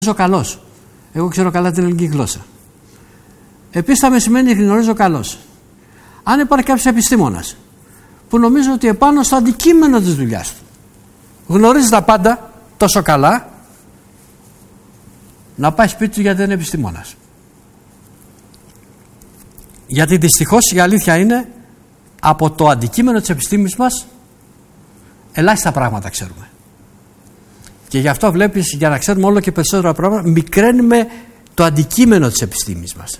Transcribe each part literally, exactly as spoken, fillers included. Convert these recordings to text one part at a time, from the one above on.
καλός. Εγώ ξέρω καλά την ελληνική γλώσσα. Επίσης θα με σημαίνει γνωρίζω καλώς. Αν υπάρχει κάποιος επιστήμονας που νομίζω ότι επάνω στο αντικείμενο της δουλειάς του γνωρίζει τα πάντα τόσο καλά, να πάει σπίτι του γιατί δεν είναι επιστήμονας. Γιατί δυστυχώς η αλήθεια είναι από το αντικείμενο της επιστήμης μας ελάχιστα πράγματα ξέρουμε. Και γι' αυτό βλέπεις, για να ξέρουμε όλο και περισσότερα πράγματα, μικραίνουμε το αντικείμενο της επιστήμης μας.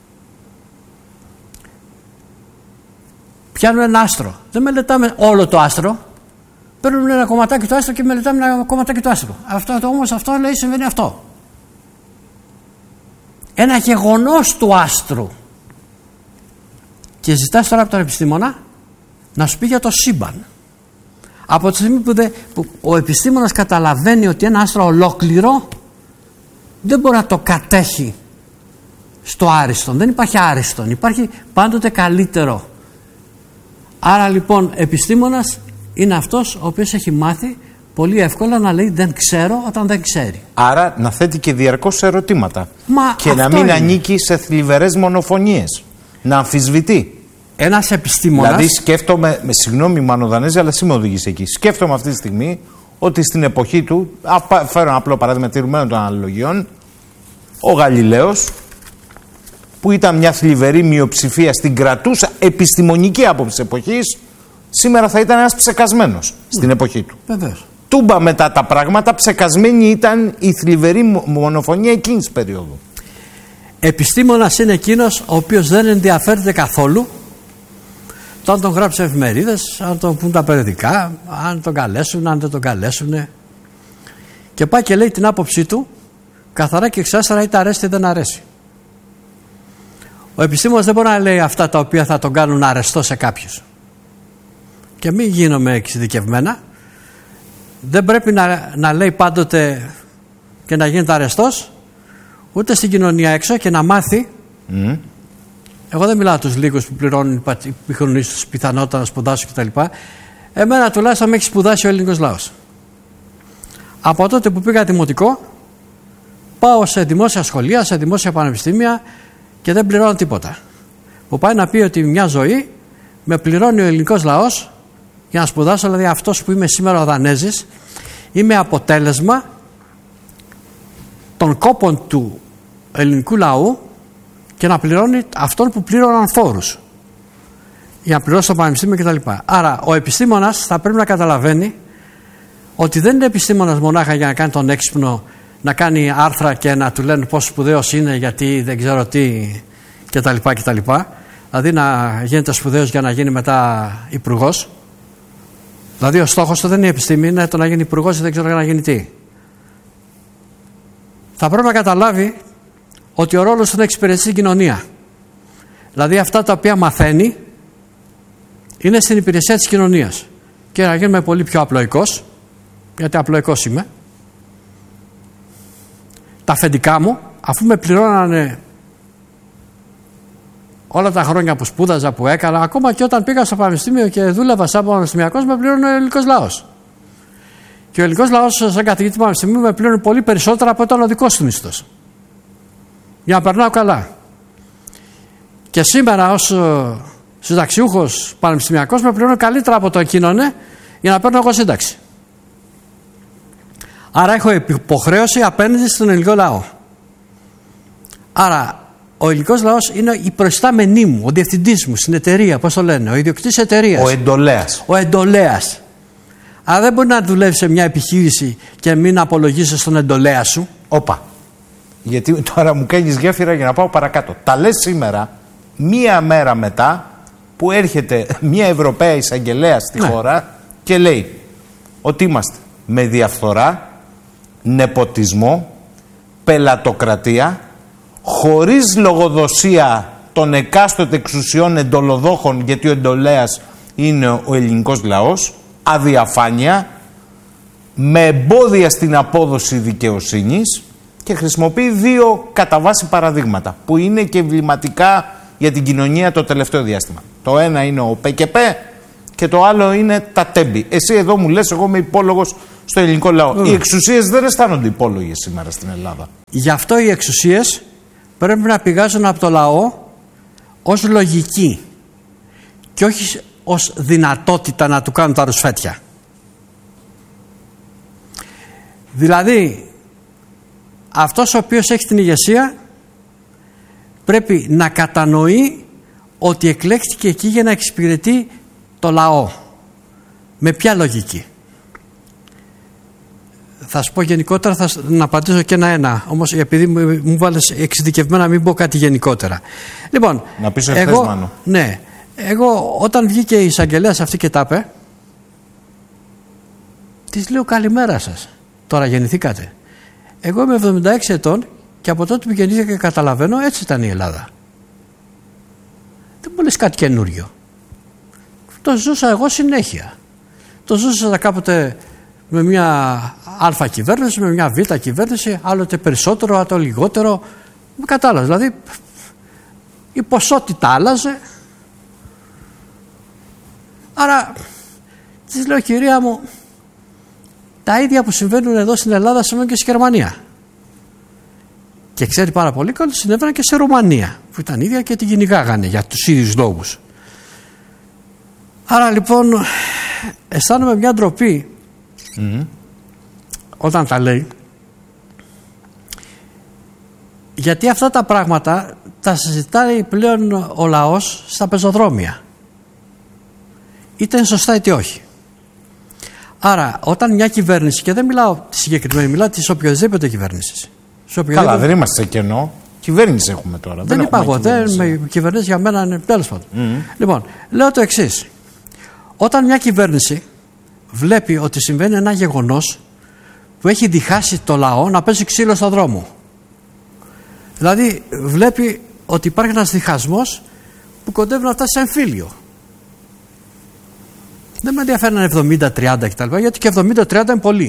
Πιάνουμε ένα άστρο. Δεν μελετάμε όλο το άστρο. Παίρνουμε ένα κομματάκι του άστρου και μελετάμε ένα κομματάκι του άστρου. Αυτό όμως αυτό λέει συμβαίνει αυτό. Ένα γεγονός του άστρου. Και ζητάς τώρα από τον επιστήμονα να σου πει για το σύμπαν. Από τη στιγμή που, δε, που ο επιστήμονας καταλαβαίνει ότι ένα άστρο ολόκληρο δεν μπορεί να το κατέχει στο άριστον. Δεν υπάρχει άριστον. Υπάρχει πάντοτε καλύτερο. Άρα λοιπόν επιστήμονας είναι αυτός ο οποίος έχει μάθει πολύ εύκολα να λέει δεν ξέρω όταν δεν ξέρει. Άρα να θέτει και διαρκώς ερωτήματα. Μα και να μην είναι. ανήκει σε θλιβερές μονοφωνίες. Να αμφισβητεί. Ένας επιστήμονας. Δηλαδή σκέφτομαι, με συγγνώμη Μάνο Δανέζη, αλλά εσύ με οδηγείς εκεί. Σκέφτομαι αυτή τη στιγμή ότι στην εποχή του, α, φέρω ένα απλό παράδειγμα τηρουμένων των αναλογιών, ο Γαλιλαίος, που ήταν μια θλιβερή μειοψηφία στην κρατούσα επιστημονική άποψη εποχής, σήμερα θα ήταν ένας ψεκασμένος mm. στην εποχή του. Βεβαίως. Τούμπα μετά τα πράγματα, ψεκασμένη ήταν η θλιβερή μονοφωνία εκείνης της περίοδου. Επιστήμονας είναι εκείνος ο οποίος δεν ενδιαφέρεται καθόλου το αν τον γράψει εφημερίδες, αν τον πούν τα περιοδικά, αν τον καλέσουν, αν δεν τον καλέσουν. Και πάει και λέει την άποψή του καθαρά και εξάστερα, είτε αρέσει είτε δεν αρέσει. Ο επιστήμονας δεν μπορεί να λέει αυτά τα οποία θα τον κάνουν αρεστό σε κάποιους. Και μην γίνομαι εξειδικευμένα. Δεν πρέπει να, να λέει πάντοτε και να γίνεται αρεστός, ούτε στην κοινωνία έξω, και να μάθει. Mm. Εγώ δεν μιλάω τους λίγους που πληρώνουν οι πυχρονείς τους πιθανότητα να σπουδάσουν κτλ. Εμένα τουλάχιστον με έχει σπουδάσει ο ελληνικός λαός. Από τότε που πήγα δημοτικό, πάω σε δημόσια σχολεία, σε δημόσια πανεπιστήμια και δεν πληρώνω τίποτα. Που πάει να πει ότι μια ζωή με πληρώνει ο ελληνικός λαός για να σπουδάσω, δηλαδή αυτός που είμαι σήμερα ο Δανέζης, είμαι αποτέλεσμα των κόπων του ελληνικού λαού και να πληρώνει αυτόν που πλήρωναν φόρους για να πληρώσει το πανεπιστήμιο κτλ. Άρα ο επιστήμονας θα πρέπει να καταλαβαίνει ότι δεν είναι επιστήμονας μονάχα για να κάνει τον έξυπνο, να κάνει άρθρα και να του λένε πόσο σπουδαίος είναι γιατί δεν ξέρω τι κτλ. κτλ. Δηλαδή να γίνεται σπουδαίος για να γίνει μετά υπουργός. Δηλαδή ο στόχος του δεν είναι η επιστήμη, είναι το να γίνει υπουργός ή δεν ξέρω για να γίνει τι. Θα πρέπει να καταλάβει ότι ο ρόλος του είναι να εξυπηρετήσει την κοινωνία. Δηλαδή αυτά τα οποία μαθαίνει είναι στην υπηρεσία της κοινωνίας. Και να γίνουμε πολύ πιο απλοϊκός, γιατί απλοϊκός είμαι. Τα αφεντικά μου, αφού με πληρώνανε όλα τα χρόνια που σπούδαζα, που έκανα, ακόμα και όταν πήγα στο πανεπιστήμιο και δούλευα σαν πανεπιστημιακός, με πλήρωνε ο ελληνικός λαός. Και ο ελληνικός λαός, σαν καθηγητή του πανεπιστημίου, με πλήρωνε πολύ περισσότερα από ήταν ο δικός του μισθός. Για να περνάω καλά. Και σήμερα ως συνταξιούχος πανεπιστημιακός με πληρώνω καλύτερα από το εκείνονε για να παίρνω εγώ σύνταξη. Άρα έχω υποχρέωση απέναντι στον ελληνικό λαό. Άρα ο ελληνικός λαός είναι η προϊστάμενή μου, ο διευθυντής μου στην εταιρεία, πώς το λένε, ο ιδιοκτήτης εταιρείας. Ο εντολέας. Ο εντολέας. Άρα δεν μπορεί να δουλεύει σε μια επιχείρηση και μην απολογίσεις στον εντολέα σου. Όπα. Γιατί τώρα μου κάνεις γέφυρα για να πάω παρακάτω. Τα λες σήμερα, μία μέρα μετά που έρχεται μια Ευρωπαία εισαγγελέα στη ναι. χώρα και λέει ότι είμαστε με διαφθορά, νεποτισμό, πελατοκρατία, χωρίς λογοδοσία των εκάστοτε εξουσιών εντολοδόχων, γιατί ο εντολέας είναι ο ελληνικός λαός, αδιαφάνεια, με εμπόδια στην απόδοση δικαιοσύνης, και χρησιμοποιεί δύο κατά βάση παραδείγματα που είναι και εμβληματικά για την κοινωνία το τελευταίο διάστημα. Το ένα είναι ο ΠΚΠ και το άλλο είναι τα τέμπη. Εσύ εδώ μου λες, εγώ είμαι υπόλογος στο ελληνικό λαό. Mm. Οι εξουσίες δεν αισθάνονται υπόλογες σήμερα στην Ελλάδα. Γι' αυτό οι εξουσίες πρέπει να πηγάζουν από το λαό ως λογική και όχι ως δυνατότητα να του κάνουν τα ρουσφέτια. Δηλαδή, αυτός ο οποίος έχει την ηγεσία πρέπει να κατανοεί ότι εκλέχθηκε εκεί για να εξυπηρετεί το λαό. Με ποια λογική? Θα σου πω γενικότερα, θα να απαντήσω και ένα-ένα. Όμως επειδή μου, μου βάλες εξειδικευμένα, μην πω κάτι γενικότερα. Λοιπόν, να πεις ευθές, Μάνο. Ναι, εγώ όταν βγήκε η εισαγγελέας αυτή και τα είπε, της λέω καλημέρα σας. Τώρα γεννηθήκατε. Εγώ είμαι εβδομήντα έξι ετών και από τότε που γεννήθηκα και καταλαβαίνω, έτσι ήταν η Ελλάδα. Δεν μου λες κάτι καινούριο. Το ζούσα εγώ συνέχεια. Το ζούσα κάποτε με μια α κυβέρνηση, με μια β κυβέρνηση, άλλοτε περισσότερο, άλλοτε λιγότερο. Με κατάλαβε. Δηλαδή η ποσότητα άλλαζε. Άρα της λέω, κυρία μου, τα ίδια που συμβαίνουν εδώ στην Ελλάδα συμβαίνουν και στη Γερμανία. Και ξέρει πάρα πολύ καλά ότι συνέβαιναν και στη Ρουμανία, που ήταν ίδια και την κυνηγάγανε για τους ίδιους λόγους. Άρα λοιπόν αισθάνομαι μια ντροπή mm-hmm. όταν τα λέει, γιατί αυτά τα πράγματα τα συζητάει πλέον ο λαός στα πεζοδρόμια, είτε είναι σωστά είτε όχι. Άρα όταν μια κυβέρνηση, και δεν μιλάω τη συγκεκριμένη, μιλάω της οποιοδήποτε κυβέρνησης. Οποιοδήποτε... Καλά, δεν είμαστε σε κενό. Κυβέρνηση έχουμε τώρα. Δεν, δεν είπα εγώ. Δεν, κυβέρνηση για μένα είναι τέλος πάντων. Mm. Λοιπόν, λέω το εξής. Όταν μια κυβέρνηση βλέπει ότι συμβαίνει ένα γεγονός που έχει διχάσει το λαό να παίζει ξύλο στον δρόμο. Δηλαδή βλέπει ότι υπάρχει ένας διχασμός που κοντεύει να φτάσει σε εμφύλιο. Δεν με ενδιαφέρει να είναι εβδομήντα τριάντα κτλ. Γιατί και εβδομήντα τριάντα είναι πολύ.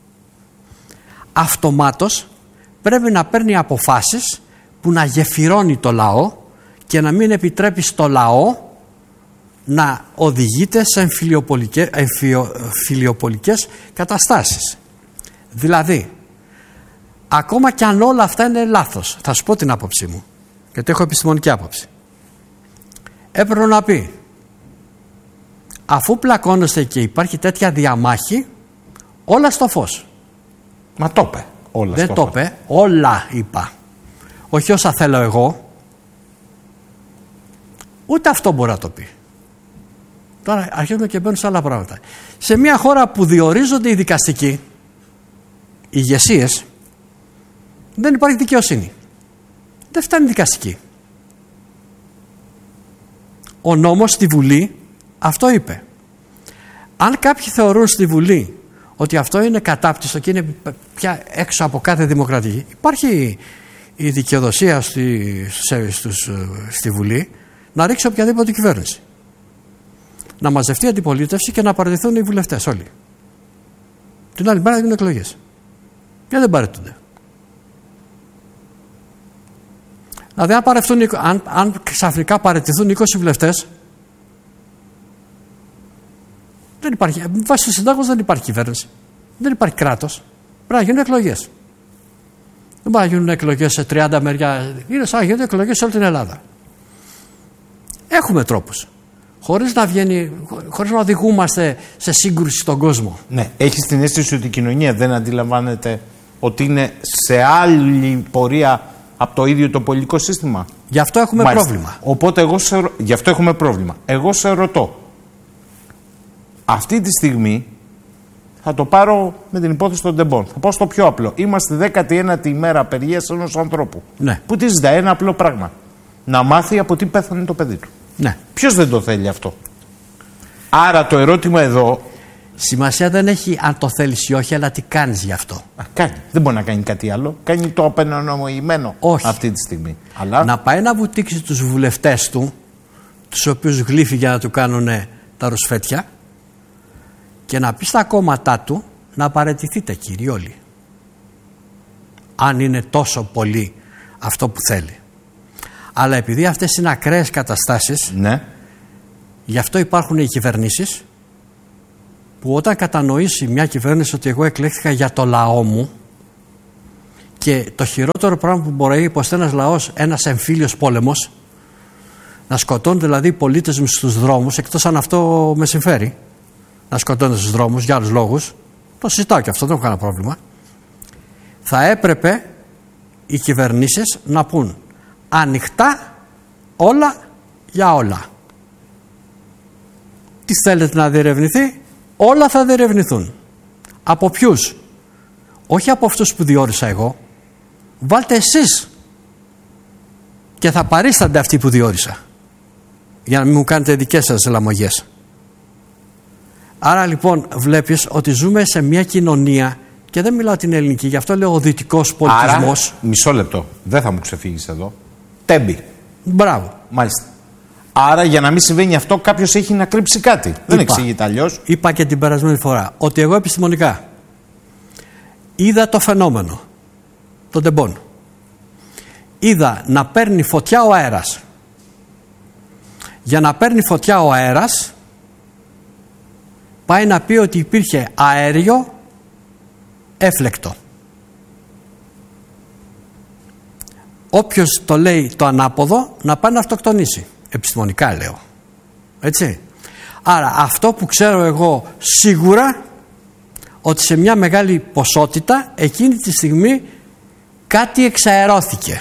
Αυτομάτως πρέπει να παίρνει αποφάσεις που να γεφυρώνει το λαό και να μην επιτρέπει στο λαό να οδηγείται σε εμφυλιοπολικές καταστάσεις. Δηλαδή, ακόμα κι αν όλα αυτά είναι λάθος, θα σου πω την άποψή μου, γιατί έχω επιστημονική άποψη. Έπρεπε να πει, αφού πλακώνεστε και υπάρχει τέτοια διαμάχη, όλα στο φως. Μα το είπε. Όλα Δεν το είπε, όλα είπα. Όχι όσα θέλω εγώ. Ούτε αυτό μπορεί να το πει. Τώρα αρχίζουμε και μπαίνουν σε άλλα πράγματα. Σε μια χώρα που διορίζονται οι δικαστικοί, οι ηγεσίες, δεν υπάρχει δικαιοσύνη. Δεν φτάνει δικαστική. Ο νόμος στη Βουλή αυτό είπε. Αν κάποιοι θεωρούν στη Βουλή ότι αυτό είναι κατάπτυστο και είναι πια έξω από κάθε δημοκρατική, υπάρχει η δικαιοδοσία στη, σε, στους, στη Βουλή να ρίξει οποιαδήποτε κυβέρνηση. Να μαζευτεί η αντιπολίτευση και να παραιτηθούν οι βουλευτές όλοι. Την άλλη μέρα γίνουν εκλογές. Και δεν παραιτούνται. Δηλαδή αν, παρευτούν, αν, αν ξαφνικά παραιτηθούν είκοσι βουλευτές, δεν υπάρχει, βάσει του συντάγματος δεν υπάρχει κυβέρνηση. Δεν υπάρχει κράτος. Πρέπει να γίνουν εκλογές. Δεν μπορεί να γίνουν εκλογές σε τριάντα μεριά. Είναι σαν να γίνουν εκλογές σε όλη την Ελλάδα. Έχουμε τρόπους. Χωρίς να βγαίνει, χωρίς να οδηγούμαστε σε σύγκρουση στον κόσμο. Ναι. Έχεις την αίσθηση ότι η κοινωνία δεν αντιλαμβάνεται ότι είναι σε άλλη πορεία από το ίδιο το πολιτικό σύστημα. Γι' αυτό έχουμε Μάλιστα. πρόβλημα. Οπότε εγώ σε, γι' αυτό έχουμε πρόβλημα. Εγώ σε ρωτώ. Αυτή τη στιγμή θα το πάρω με την υπόθεση των τεμπών. Θα πάω στο πιο απλό. Είμαστε δέκατη ένατη ημέρα απεργίας ενός ανθρώπου. Ναι. Που τη ζητάει ένα απλό πράγμα. Να μάθει από τι πέθανε το παιδί του. Ναι. Ποιος δεν το θέλει αυτό? Άρα το ερώτημα εδώ. Σημασία δεν έχει αν το θέλεις ή όχι, αλλά τι κάνεις γι' αυτό. Α, κάνει. Δεν μπορεί να κάνει κάτι άλλο. Κάνει το απενανομοποιημένο αυτή τη στιγμή. Αλλά... Να πάει να βουτήξει τους βουλευτές του, τους οποίους γλύφει για να του κάνουν τα ρουσφέτια, και να πει στα κόμματά του να παραιτηθείτε, κύριοι όλοι. Αν είναι τόσο πολύ αυτό που θέλει. Αλλά επειδή αυτές είναι ακραίες καταστάσεις, ναι. γι' αυτό υπάρχουν οι κυβερνήσεις που όταν κατανοήσει μια κυβέρνηση ότι εγώ εκλέχθηκα για το λαό μου, και το χειρότερο πράγμα που μπορεί να υποστεί ένας λαός, ένας εμφύλιος πόλεμος, να σκοτώνουν δηλαδή οι πολίτες μου στους δρόμους, εκτός αν αυτό με συμφέρει, να σκοτώνουν στους δρόμους για άλλους λόγους, το συζητάω και αυτό, δεν έχω κανένα πρόβλημα, θα έπρεπε οι κυβερνήσεις να πούν ανοιχτά όλα για όλα. Τι θέλετε να διερευνηθεί? Όλα θα διερευνηθούν. Από ποιους? Όχι από αυτούς που διόρισα εγώ. Βάλτε εσείς και θα παρίστανται αυτοί που διόρισα, για να μην μου κάνετε δικές σας λαμογές. Άρα λοιπόν βλέπεις ότι ζούμε σε μια κοινωνία, και δεν μιλάω την ελληνική, γι' αυτό λέω ο δυτικός πολιτισμός. Άρα, μισό λεπτό, δεν θα μου ξεφύγεις εδώ. Τέμπη. Μπράβο. Μάλιστα. Άρα για να μην συμβαίνει αυτό, κάποιος έχει να κρύψει κάτι. Είπα, δεν εξηγείται αλλιώς. Είπα και την περασμένη φορά ότι εγώ επιστημονικά είδα το φαινόμενο των τεμπών. Είδα να παίρνει φωτιά ο αέρας. Για να παίρνει φωτιά ο αέρας, πάει να πει ότι υπήρχε αέριο έφλεκτο. Όποιος το λέει το ανάποδο, να πάει να αυτοκτονήσει. Επιστημονικά λέω. Έτσι. Άρα αυτό που ξέρω εγώ σίγουρα, ότι σε μια μεγάλη ποσότητα εκείνη τη στιγμή κάτι εξαερώθηκε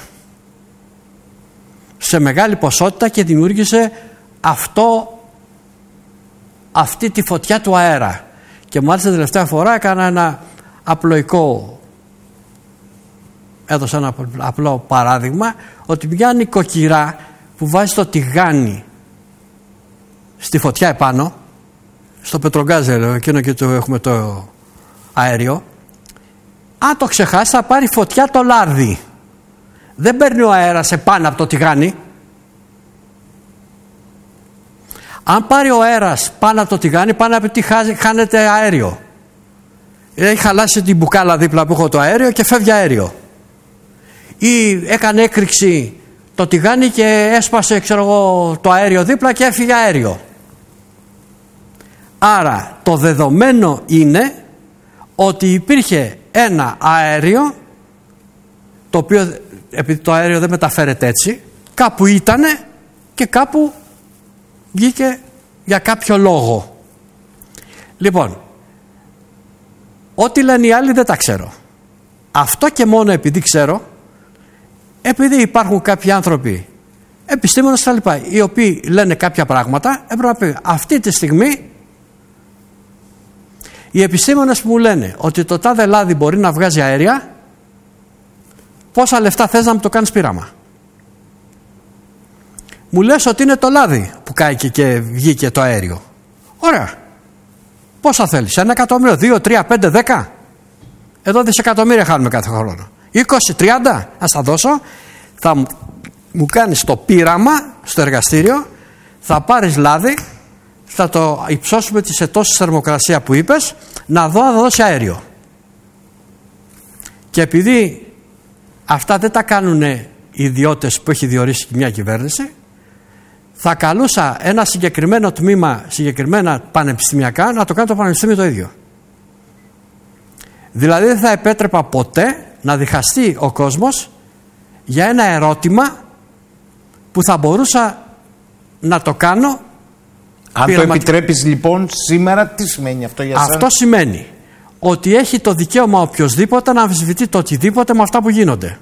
σε μεγάλη ποσότητα και δημιούργησε αυτό, αυτή τη φωτιά του αέρα. Και μάλιστα τελευταία φορά έκανα ένα απλοϊκό, έδωσα ένα απλό παράδειγμα, ότι μια νοικοκυρά που βάζει το τηγάνι στη φωτιά επάνω, στο πετρογκάζερ, εκείνο και το έχουμε το αέριο, αν το ξεχάσει θα πάρει φωτιά το λάδι. Δεν παίρνει ο αέρας επάνω από το τηγάνι. Αν πάρει ο αέρας πάνω από το τηγάνι, πάνω από τι χάνεται αέριο. Έχει χαλάσει την μπουκάλα δίπλα που έχω το αέριο και φεύγει αέριο. Ή έκανε έκρηξη το τηγάνι και έσπασε, ξέρω εγώ, το αέριο δίπλα και έφυγε αέριο. Άρα το δεδομένο είναι ότι υπήρχε ένα αέριο, το οποίο, επειδή το αέριο δεν μεταφέρεται έτσι, κάπου ήτανε και κάπου βγήκε για κάποιο λόγο. Λοιπόν, ό,τι λένε οι άλλοι δεν τα ξέρω. Αυτό και μόνο επειδή ξέρω, επειδή υπάρχουν κάποιοι άνθρωποι, επιστήμονες και τα λοιπά, οι οποίοι λένε κάποια πράγματα, έπρεπε να πει αυτή τη στιγμή οι επιστήμονες που μου λένε ότι το τάδε λάδι μπορεί να βγάζει αέρια, πόσα λεφτά θες να μου το κάνεις πείραμα? Μου λες ότι είναι το λάδι που κάηκε και βγήκε το αέριο. Ωραία. Πόσα θέλεις? Ένα εκατομμύριο, δύο, τρία, πέντε, δέκα? Εδώ δισεκατομμύρια χάνουμε κάθε χρόνο. είκοσι, τριάντα, ας τα δώσω. Θα μου, μου κάνεις το πείραμα στο εργαστήριο, θα πάρεις λάδι, θα το υψώσουμε σε τόση θερμοκρασία που είπες, να δω αν θα δώσει αέριο. Και επειδή αυτά δεν τα κάνουν οι ιδιώτες που έχει διορίσει μια κυβέρνηση, θα καλούσα ένα συγκεκριμένο τμήμα, συγκεκριμένα πανεπιστημιακά, να το κάνει το πανεπιστήμιο το ίδιο. Δηλαδή δεν θα επέτρεπα ποτέ να διχαστεί ο κόσμος για ένα ερώτημα που θα μπορούσα να το κάνω. Αν πειραματι... το επιτρέπεις λοιπόν σήμερα, τι σημαίνει αυτό για σένα? Αυτό σημαίνει ότι έχει το δικαίωμα οποιοσδήποτε να αμφισβητεί το οτιδήποτε με αυτά που γίνονται.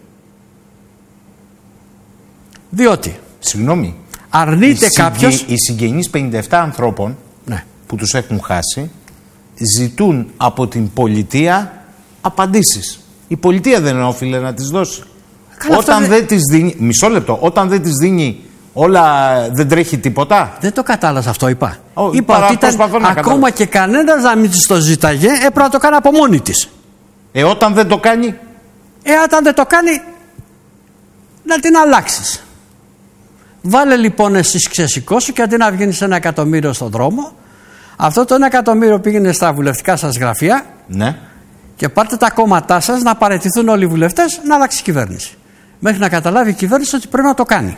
Διότι Συγγνώμη, αρνείται οι κάποιος... συγγε... Οι συγγενείς πενήντα επτά ανθρώπων, ναι, που τους έχουν χάσει, ζητούν από την πολιτεία απαντήσεις. Η πολιτεία δεν όφιλε να τις δώσει. Καλά, όταν δεν... δεν τις δίνει, μισό λεπτό, όταν δεν τις δίνει όλα, δεν τρέχει τίποτα. Δεν το κατάλαβα αυτό, είπα. Ο, είπα ότι ήταν ακόμα κατάλαβα. Και κανένας να μην της το ζήταγε, έπρεπε να το κάνει από μόνη της. Ε, όταν δεν το κάνει. Ε, όταν δεν το κάνει, να την αλλάξεις. Βάλε λοιπόν εσύ ξεσηκώ σου και αντί να βγαίνεις ένα εκατομμύριο στον δρόμο, αυτό το ένα εκατομμύριο πήγαινε στα βουλευτικά σας γραφεία. Ναι. Και πάρτε τα κόμματά σας να παραιτηθούν όλοι οι βουλευτές, να αλλάξει η κυβέρνηση. Μέχρι να καταλάβει η κυβέρνηση ότι πρέπει να το κάνει.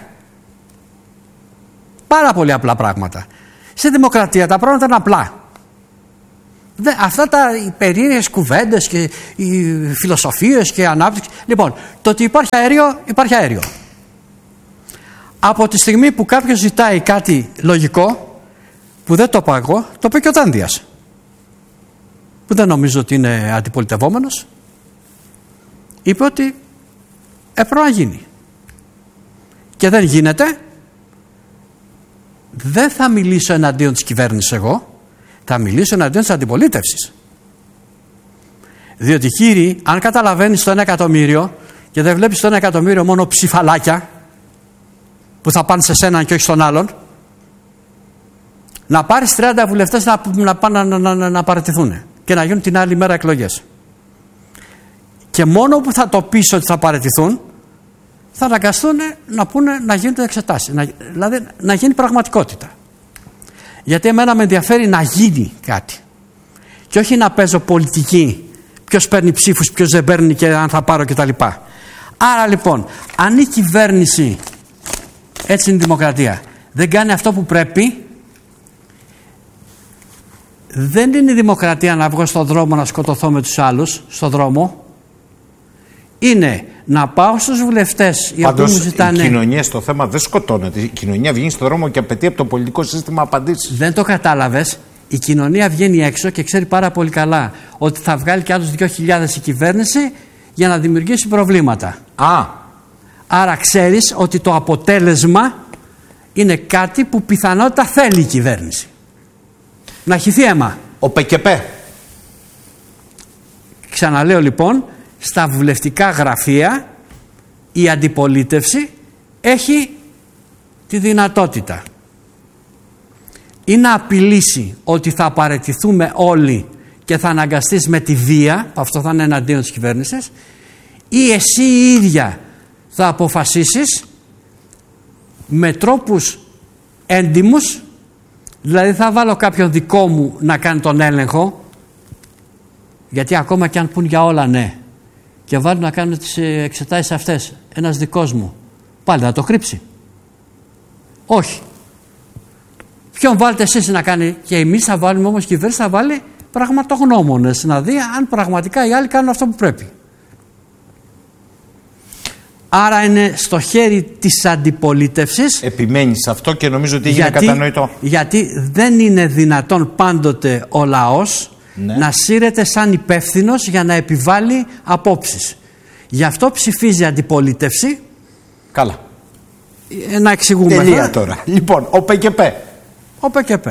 Πάρα πολύ απλά πράγματα. Στη δημοκρατία τα πράγματα είναι απλά. Δε, αυτά τα περίεργες κουβέντες και οι φιλοσοφίες και η ανάπτυξη. Λοιπόν, το ότι υπάρχει αέριο, υπάρχει αέριο. Από τη στιγμή που κάποιος ζητάει κάτι λογικό, που δεν το πω εγώ, το πει και ο Δάνδιας, που δεν νομίζω ότι είναι αντιπολιτευόμενος, είπε ότι έπρεπε να γίνει. Και δεν γίνεται. Δεν θα μιλήσω εναντίον της κυβέρνησης εγώ, θα μιλήσω εναντίον της αντιπολίτευσης. Διότι κύριοι, αν καταλαβαίνεις το ένα εκατομμύριο και δεν βλέπεις το ένα εκατομμύριο μόνο ψηφαλάκια που θα πάνε σε σένα και όχι στον άλλον, να πάρεις τριάντα βουλευτές να, να πάνε να, να, να, να παραιτηθούν και να γίνουν την άλλη μέρα εκλογές. Και μόνο που θα το πεις ότι θα παραιτηθούν, θα αναγκαστούν να πούνε να γίνονται εξετάσεις. Να, δηλαδή να γίνει πραγματικότητα. Γιατί εμένα με ενδιαφέρει να γίνει κάτι. Και όχι να παίζω πολιτική, ποιος παίρνει ψήφους, ποιος δεν παίρνει και αν θα πάρω κτλ. Άρα λοιπόν, αν η κυβέρνηση, έτσι είναι η δημοκρατία, δεν κάνει αυτό που πρέπει, δεν είναι η δημοκρατία να βγω στον δρόμο να σκοτωθώ με τους άλλους, στον δρόμο. Είναι να πάω στους βουλευτές οι οποίοι μου ζητάνε. Η κοινωνία στο θέμα δεν σκοτώνεται. Η κοινωνία βγαίνει στον δρόμο και απαιτεί από το πολιτικό σύστημα απαντήσεις. Δεν το κατάλαβες. Η κοινωνία βγαίνει έξω και ξέρει πάρα πολύ καλά ότι θα βγάλει και άλλους δύο χιλιάδες η κυβέρνηση για να δημιουργήσει προβλήματα. Α. Άρα ξέρεις ότι το αποτέλεσμα είναι κάτι που πιθανότητα θέλει η κυβέρνηση. Να χυθεί αίμα. Ο ΠΚΠ. Ξαναλέω λοιπόν, στα βουλευτικά γραφεία η αντιπολίτευση έχει τη δυνατότητα ή να απειλήσει ότι θα παραιτηθούμε όλοι και θα αναγκαστείς με τη βία, αυτό θα είναι εναντίον της κυβέρνησης, ή εσύ η ίδια θα αποφασίσεις με τρόπους έντιμους, δηλαδή θα βάλω κάποιον δικό μου να κάνει τον έλεγχο, γιατί ακόμα και αν πουν για όλα ναι και βάλουν να κάνουν τις εξετάσεις αυτές ένας δικός μου, πάλι θα το κρύψει. Όχι. Ποιον βάλετε εσείς να κάνει, και εμείς θα βάλουμε, όμως η κυβέρνηση θα βάλει πραγματογνώμονες να δει αν πραγματικά οι άλλοι κάνουν αυτό που πρέπει. Άρα είναι στο χέρι της αντιπολίτευσης. Επιμένει σε αυτό και νομίζω ότι έγινε κατανοητό. Γιατί δεν είναι δυνατόν πάντοτε ο λαός ναι. να σύρεται σαν υπεύθυνος για να επιβάλλει απόψεις. Γι' αυτό ψηφίζει αντιπολίτευση. Καλά. Να εξηγούμε. Τελεία τώρα. Λοιπόν, ο ΠΚΠ. Ο ΠΚΠ.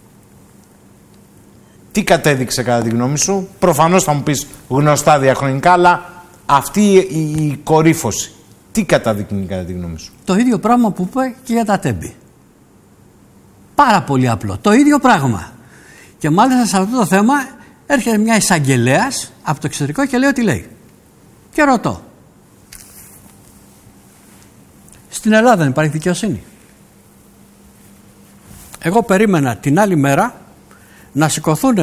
Τι κατέδειξε κατά τη γνώμη σου? Προφανώς θα μου πεις γνωστά διαχρονικά, αλλά αυτή η, η κορύφωση τι καταδεικνύει κατά τη γνώμη σου? Το ίδιο πράγμα που είπε και για τα τέμπη. Πάρα πολύ απλό. Το ίδιο πράγμα. Και μάλιστα σε αυτό το θέμα έρχεται μια εισαγγελέας από το εξωτερικό και λέει ό,τι λέει. Και ρωτώ. Στην Ελλάδα δεν υπάρχει δικαιοσύνη? Εγώ περίμενα την άλλη μέρα να σηκωθούν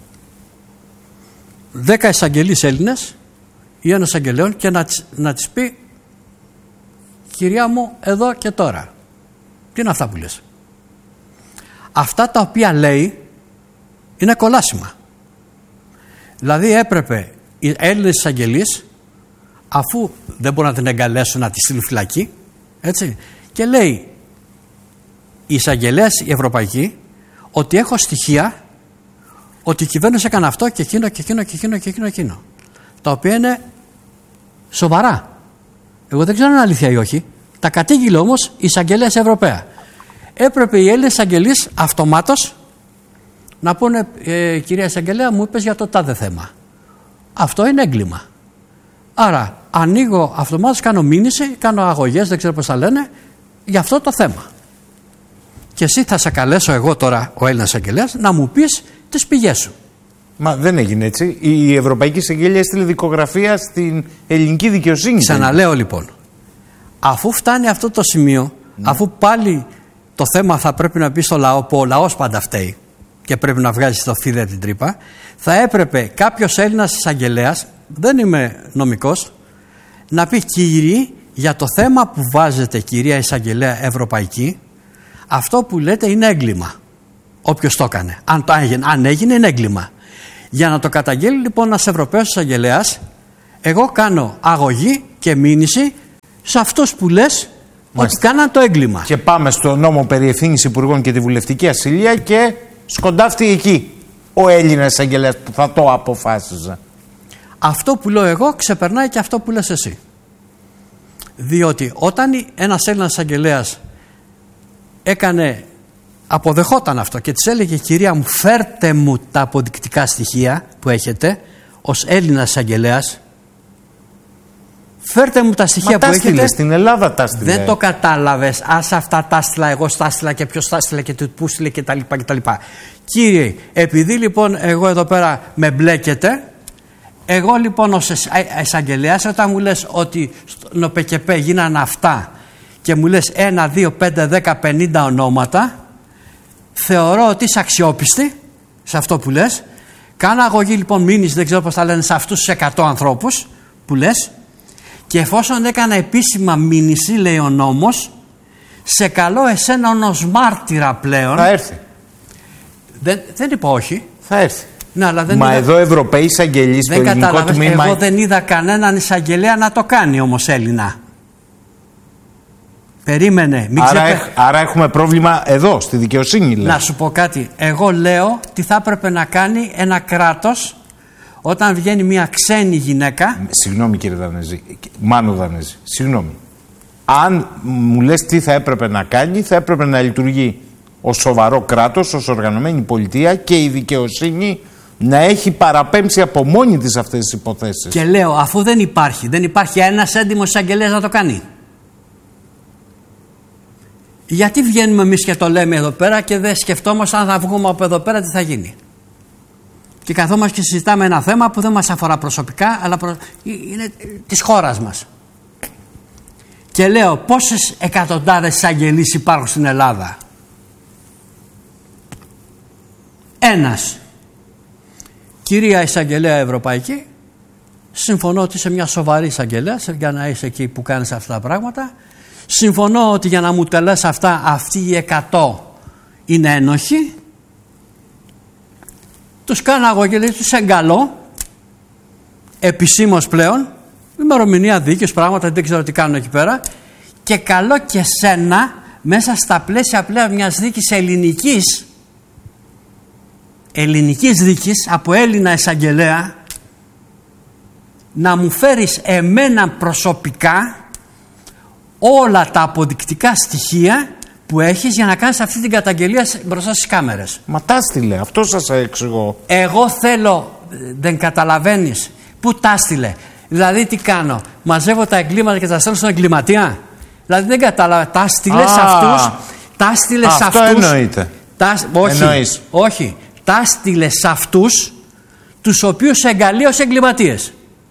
δέκα εισαγγελείς Έλληνες ή ένας εισαγγελέων και να, να της πει, κυρία μου, εδώ και τώρα. Τι είναι αυτά που λες? Αυτά τα οποία λέει είναι κολάσιμα. Δηλαδή έπρεπε οι Έλληνες εισαγγελείς, αφού δεν μπορούν να την εγκαλέσουν, να τη στείλουν φυλακή, έτσι, και λέει η εισαγγελέας η ευρωπαϊκή ότι έχω στοιχεία ότι η κυβέρνηση έκανε αυτό και εκείνο και εκείνο και εκείνο και εκείνο, και εκείνο τα οποία είναι σοβαρά. Εγώ δεν ξέρω αν είναι αλήθεια ή όχι. Τα κατήγγειλε όμως η εισαγγελέας Ευρωπαία. Έπρεπε οι Έλληνες εισαγγελείς αυτομάτως να πούνε, ε, κυρία εισαγγελέα, μου είπες για το τάδε θέμα. Αυτό είναι έγκλημα. Άρα ανοίγω αυτομάτως, κάνω μήνυση, κάνω αγωγές, δεν ξέρω πώς τα λένε, για αυτό το θέμα. Και εσύ θα σε καλέσω εγώ τώρα, ο Έλληνας εισαγγελέας, να μου πεις τις πηγές σου. Μα δεν έγινε έτσι. Η Ευρωπαϊκή Εισαγγελία έστειλε δικογραφία στην ελληνική δικαιοσύνη. Ξαναλέω λοιπόν, αφού φτάνει αυτό το σημείο, ναι. αφού πάλι το θέμα θα πρέπει να μπει στο λαό, που ο λαός πάντα φταίει και πρέπει να βγάζει στο φίδι την τρύπα, θα έπρεπε κάποιος Έλληνας εισαγγελέας, δεν είμαι νομικός, να πει, κύριοι, για το θέμα που βάζετε, κυρία εισαγγελέα ευρωπαϊκή, αυτό που λέτε είναι έγκλημα. Όποιος το έκανε. Αν, το έγινε, αν έγινε, είναι έγκλημα. Για να το καταγγείλει λοιπόν ένας Ευρωπαίος εισαγγελέας, εγώ κάνω αγωγή και μήνυση σε αυτούς που λες ότι κάναν το έγκλημα. Και πάμε στο νόμο περί ευθύνης υπουργών και τη βουλευτική ασυλία και σκοντάφτει εκεί ο Έλληνας εισαγγελέας που θα το αποφάσιζε. Αυτό που λέω εγώ ξεπερνάει και αυτό που λες εσύ. Διότι όταν ένας Έλληνας εισαγγελέας έκανε, αποδεχόταν αυτό και της έλεγε κυρία μου φέρτε μου τα αποδεικτικά στοιχεία που έχετε ως Έλληνας εισαγγελέας, φέρτε μου τα στοιχεία. Μα που έχετε. Μα στην Ελλάδα τα στείλε. Δεν το κατάλαβες. Άσε αυτά τα στείλα, εγώ τα στείλα και ποιος τα στείλε και πού στείλε και τα λοιπά και τα λοιπά. Κύριε, επειδή λοιπόν εγώ εδώ πέρα με μπλέκετε, εγώ λοιπόν ως εισαγγελέας όταν μου λες ότι στον ΟΠΕΚΕΠΕ γίνανε αυτά και μου λες ένα, δύο, πέντε, δέκα, πενήντα ονόματα, θεωρώ ότι είσαι αξιόπιστη σε αυτό που λες. Κάνω αγωγή λοιπόν μήνυση, δεν ξέρω πώς θα λένε, σε αυτούς τους εκατό ανθρώπους που λες. Και εφόσον έκανα επίσημα μήνυση, λέει ο νόμος, σε καλώ εσένα ως μάρτυρα πλέον. Θα έρθει. Δεν, δεν είπα όχι. Θα έρθει. Ναι, αλλά δεν Μα είδα... εδώ Ευρωπαίοι εισαγγελείς στο ελληνικό τμήμα. Εγώ δεν είδα κανέναν εισαγγελέα να το κάνει όμως Έλληνα. Περίμενε. Μην άρα, ξεπε... έχ, άρα έχουμε πρόβλημα εδώ, στη δικαιοσύνη. Λέει. Να σου πω κάτι. Εγώ λέω τι θα έπρεπε να κάνει ένα κράτος όταν βγαίνει μια ξένη γυναίκα. Συγγνώμη κύριε Δανέζη, Μάνο Δανέζη, συγγνώμη. Αν μου λες τι θα έπρεπε να κάνει, θα έπρεπε να λειτουργεί ως σοβαρό κράτος, ως οργανωμένη πολιτεία και η δικαιοσύνη να έχει παραπέμψει από μόνη της αυτές τις υποθέσεις. Και λέω, αφού δεν υπάρχει, δεν υπάρχει ένας έντιμος εισαγγελέας να το κάνει. Γιατί βγαίνουμε εμείς και το λέμε εδώ πέρα και δεν σκεφτόμαστε αν θα βγούμε από εδώ πέρα τι θα γίνει. Και καθόμαστε και συζητάμε ένα θέμα που δεν μας αφορά προσωπικά, αλλά προ... είναι της χώρας μας. Και λέω, πόσες εκατοντάδες εισαγγελείς υπάρχουν στην Ελλάδα? Ένας. Κυρία Εισαγγελέα Ευρωπαϊκή, συμφωνώ ότι είσαι μια σοβαρή εισαγγελέα για να είσαι εκεί που κάνεις αυτά τα πράγματα. Συμφωνώ ότι για να μου τα λες αυτά, αυτοί οι εκατό είναι ένοχοι. Τους κάνω αγωγή, τους εγκαλώ επισήμως πλέον, ημερομηνία δίκης, πράγματα, δεν ξέρω τι κάνουν εκεί πέρα, και καλώ και σένα μέσα στα πλαίσια πλέον μιας δίκης ελληνικής, ελληνικής δίκης από Έλληνα εισαγγελέα, να μου φέρεις εμένα προσωπικά όλα τα αποδεικτικά στοιχεία που έχεις για να κάνεις αυτή την καταγγελία μπροστά στις κάμερες. Μα τα στείλε, αυτό σας εξηγώ. Εγώ θέλω, δεν καταλαβαίνεις, πού τα στείλε? Δηλαδή τι κάνω, μαζεύω τα εγκλήματα και τα στέλνω στον εγκληματία? Δηλαδή δεν καταλαβαίνω, τα στείλε σε αυτούς, τα στείλε σε αυτούς. Αυτό εννοείται. Τα, όχι, Εννοείς. όχι, τα στείλε σε αυτούς τους οποίους εγκαλεί ως εγκληματίες.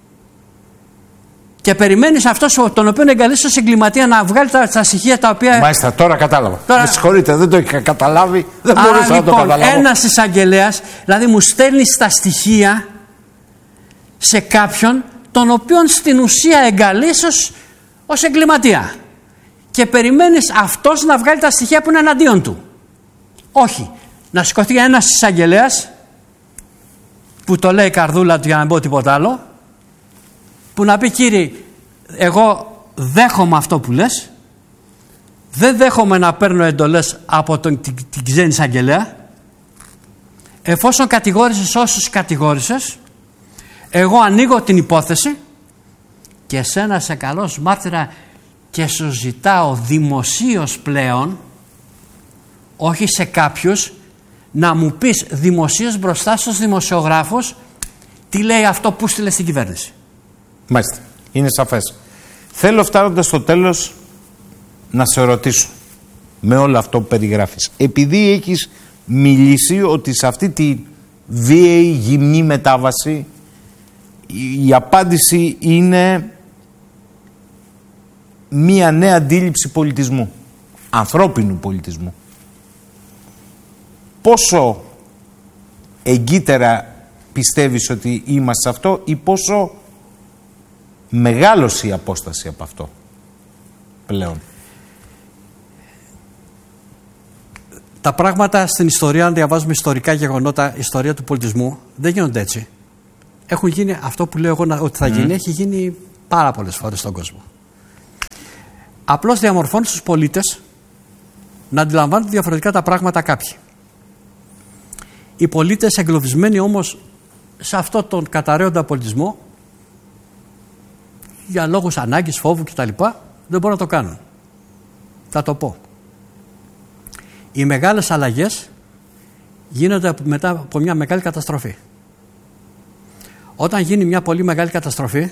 Και περιμένεις αυτός τον οποίο εγκαλείς ως εγκληματία να βγάλει τα, τα στοιχεία τα οποία... Μάλιστα, τώρα κατάλαβα. Τώρα... Με συγχωρείτε, δεν το είχα καταλάβει. Δεν Άρα, μπορούσα λοιπόν, να το καταλάβω. ένας εισαγγελέας, δηλαδή μου στέλνει τα στοιχεία σε κάποιον τον οποίον στην ουσία εγκαλείς ως, ως εγκληματία. Και περιμένεις αυτός να βγάλει τα στοιχεία που είναι εναντίον του. Όχι. Να σηκωθεί ένας εισαγγελέας που το λέει η καρδούλα του για να μην πω τίποτα άλλο, που να πει κύριε, εγώ δέχομαι αυτό που λες, δεν δέχομαι να παίρνω εντολές από τον, την, την ξένη εισαγγελέα, εφόσον κατηγόρησες όσους κατηγόρησες, εγώ ανοίγω την υπόθεση και εσένα σε καλός μάρτυρα και σου ζητάω δημοσίως πλέον, όχι σε κάποιους, να μου πεις δημοσίως μπροστά στους δημοσιογράφους τι λέει αυτό που στείλε στην κυβέρνηση. Μάλιστα. Είναι σαφές. Θέλω φτάνοντας στο τέλος να σε ρωτήσω με όλο αυτό που περιγράφεις. Επειδή έχεις μιλήσει ότι σε αυτή τη βίαιη γυμνή μετάβαση η απάντηση είναι μία νέα αντίληψη πολιτισμού, ανθρώπινου πολιτισμού. Πόσο εγκύτερα πιστεύεις ότι είμαστε σε αυτό ή πόσο μεγάλωσε η απόσταση από αυτό πλέον? τα πράγματα στην ιστορία, αν διαβάζουμε ιστορικά γεγονότα, ιστορία του πολιτισμού, δεν γίνονται έτσι. Έχουν γίνει αυτό που λέω εγώ ότι θα γίνει, mm. έχει γίνει πάρα πολλές φορές στον κόσμο. Απλώς διαμορφώνει στους πολίτες να αντιλαμβάνονται διαφορετικά τα πράγματα κάποιοι. Οι πολίτες εγκλωβισμένοι όμως σε αυτό τον καταραίοντα πολιτισμό, για λόγους ανάγκης, φόβου κτλ, δεν μπορούν να το κάνουν. Θα το πω. Οι μεγάλες αλλαγές γίνονται μετά από μια μεγάλη καταστροφή. Όταν γίνει μια πολύ μεγάλη καταστροφή,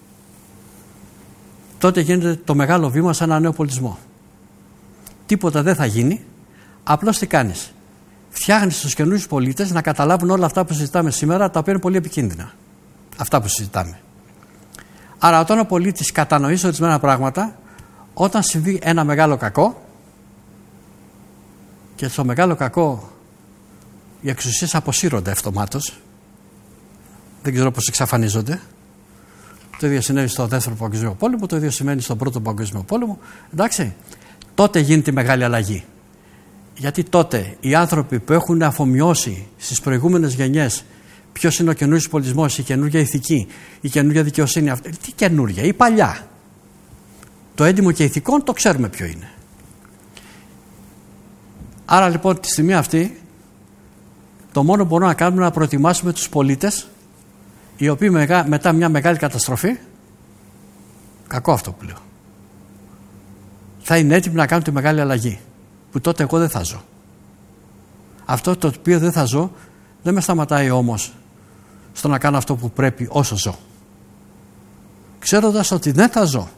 τότε γίνεται το μεγάλο βήμα σε ένα νέο πολιτισμό. Τίποτα δεν θα γίνει, απλώς τι κάνεις. Φτιάχνεις τους καινούριους πολίτες να καταλάβουν όλα αυτά που συζητάμε σήμερα, τα οποία είναι πολύ επικίνδυνα. Αυτά που συζητάμε. Άρα όταν ο πολίτης κατανοήσει ορισμένα πράγματα, όταν συμβεί ένα μεγάλο κακό, και στο μεγάλο κακό οι εξουσίες αποσύρονται αυτομάτως, δεν ξέρω πώς εξαφανίζονται. Το ίδιο συνέβη στο δεύτερο παγκόσμιο πόλεμο, το ίδιο σημαίνει στον πρώτο παγκόσμιο πόλεμο. Εντάξει, τότε γίνεται η μεγάλη αλλαγή. Γιατί τότε οι άνθρωποι που έχουν αφομοιώσει στις προηγούμενες γενιές ποιος είναι ο καινούριος πολιτισμός, η καινούργια ηθική, η καινούργια δικαιοσύνη, τι καινούργια, η παλιά. Το έντιμο και ηθικών το ξέρουμε ποιο είναι. Άρα λοιπόν τη στιγμή αυτή το μόνο που μπορούμε να κάνουμε είναι να προετοιμάσουμε τους πολίτες, οι οποίοι μετά μια μεγάλη καταστροφή, κακό αυτό που λέω, θα είναι έτοιμοι να κάνουν τη μεγάλη αλλαγή, που τότε εγώ δεν θα ζω. Αυτό το οποίο δεν θα ζω δεν με σταματάει όμως στο να κάνω αυτό που πρέπει όσο ζω. Ξέροντας ότι δεν θα ζω,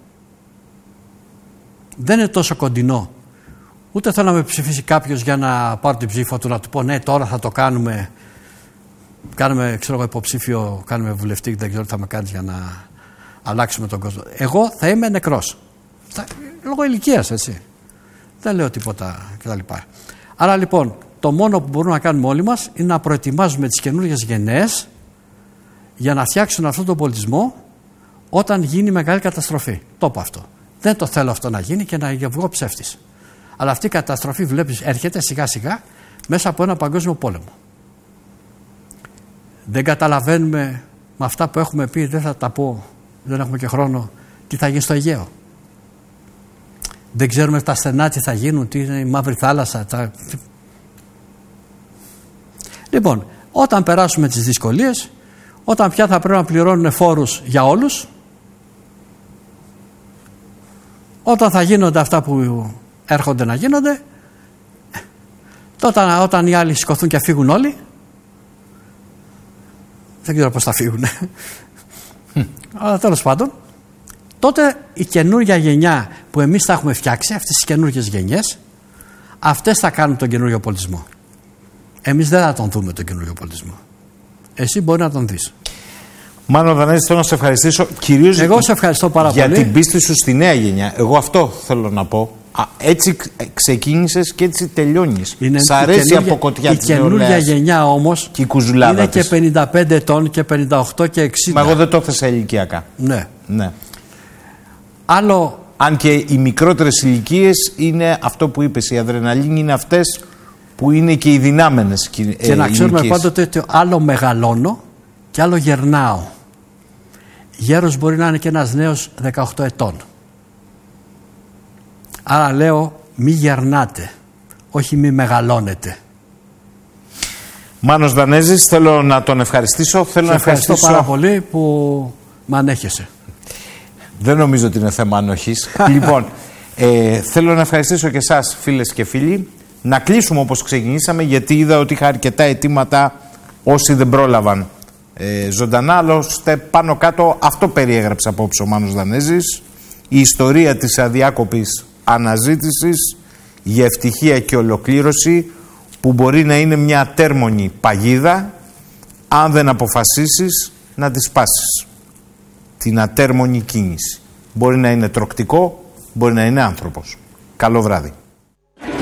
δεν είναι τόσο κοντινό, ούτε θέλω να με ψηφίσει κάποιος για να πάρω την ψήφο του, να του πω ναι τώρα θα το κάνουμε, κάνουμε ξέρω εγώ υποψήφιο, κάνουμε βουλευτή, δεν ξέρω τι θα με κάνεις για να αλλάξουμε τον κόσμο. Εγώ θα είμαι νεκρός, θα, λόγω ηλικίας, έτσι, δεν λέω τίποτα κτλ. Άρα λοιπόν το μόνο που μπορούμε να κάνουμε όλοι μας είναι να προετοιμάζουμε τις καινούργιες γενναίες για να φτιάξουν αυτόν τον πολιτισμό όταν γίνει μεγάλη καταστροφή. Το είπα αυτό. Δεν το θέλω αυτό να γίνει και να βγω ψεύτης. Αλλά αυτή η καταστροφή βλέπεις έρχεται σιγά σιγά μέσα από ένα παγκόσμιο πόλεμο. Δεν καταλαβαίνουμε με αυτά που έχουμε πει, δεν θα τα πω, δεν έχουμε και χρόνο, τι θα γίνει στο Αιγαίο. Δεν ξέρουμε τα στενά τι θα γίνουν, τι είναι η Μαύρη Θάλασσα. Τα... Λοιπόν, όταν περάσουμε τις δυσκολίες, όταν πια θα πρέπει να πληρώνουν φόρους για όλους, όταν θα γίνονται αυτά που έρχονται να γίνονται, τότε όταν οι άλλοι σηκωθούν και φύγουν όλοι, δεν ξέρω πώς θα φύγουν, αλλά τέλος πάντων, τότε η καινούργια γενιά που εμείς θα έχουμε φτιάξει, αυτές τις καινούργιες γενιές, αυτές θα κάνουν τον καινούργιο πολιτισμό. Εμείς δεν θα τον δούμε τον καινούργιο πολιτισμό. Εσύ μπορεί να τον δεις. Μάνο Δανέζη, θέλω να σε ευχαριστήσω κυρίως Εγώ σε ευχαριστώ πάρα για πολύ. την πίστη σου στη νέα γενιά. Εγώ αυτό θέλω να πω. Α, έτσι ξεκίνησες και έτσι τελειώνεις. Σ' αρέσει η αποκοτιά της νεολαίας. Η καινούργια γενιά όμως και η κουζουλάδα είναι της. Και πενήντα πέντε ετών και πενήντα οκτώ και εξήντα. Μα εγώ δεν το έθεσα ηλικιακά. Ναι. ναι. Άλλο... Αν και οι μικρότερες ηλικίες είναι αυτό που είπες, η αδρεναλίνη είναι αυτές που είναι και οι δυνάμενες και ε, να ξέρουμε ηλικίες. πάντοτε ότι άλλο μεγαλώνω και άλλο γερνάω. Γέρος μπορεί να είναι και ένας νέος δεκαοκτώ ετών. Άρα λέω μη γερνάτε, όχι μη μεγαλώνετε. Μάνος Δανέζης, θέλω να τον ευχαριστήσω. Θέλω Σε να ευχαριστώ ευχαριστήσω πάρα πολύ που με ανέχεσαι. Δεν νομίζω ότι είναι θέμα ανοχής. Λοιπόν, ε, θέλω να ευχαριστήσω και εσάς φίλες και φίλοι. Να κλείσουμε όπως ξεκινήσαμε, γιατί είδα ότι είχα αρκετά αιτήματα όσοι δεν πρόλαβαν ε, ζωντανά. Άλλωστε πάνω κάτω αυτό περιέγραψε απόψε ο Μάνος Δανέζης. Η ιστορία της αδιάκοπης αναζήτησης για ευτυχία και ολοκλήρωση, που μπορεί να είναι μια ατέρμονη παγίδα αν δεν αποφασίσεις να τη σπάσεις. Την ατέρμονη κίνηση. Μπορεί να είναι τροκτικό, μπορεί να είναι άνθρωπος. Καλό βράδυ.